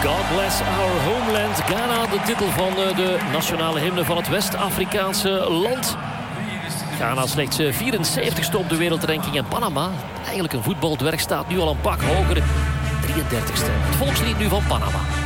God bless our homeland. Ghana, de titel van de nationale hymne van het West-Afrikaanse land. Ghana slechts 74ste op de wereldranking. En Panama, eigenlijk een voetbaldwerg, staat nu al een pak hoger. 33ste. Het volkslied nu van Panama.